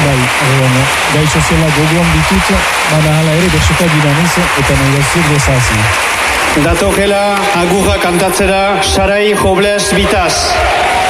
Bai, gai sozialak gogoan ditut, baina hala ere bertsoka ginaniz eta nahi gauzir bezazi. Datokela agurra kantatzera Sarai Robles Bitaz.